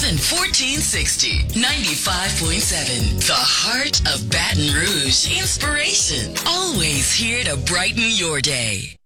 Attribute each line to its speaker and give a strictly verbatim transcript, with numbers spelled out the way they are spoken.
Speaker 1: seven fourteen sixty, ninety-five point seven. The heart of Baton Rouge. Inspiration. Always here to brighten your day.